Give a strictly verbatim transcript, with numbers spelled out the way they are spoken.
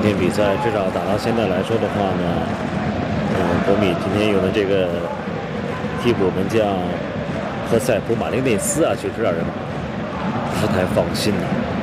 天比赛至少打到现在来说的话呢，嗯，国米今天用的这个替补门将何塞普马丁内斯啊，确实让人不是太放心了。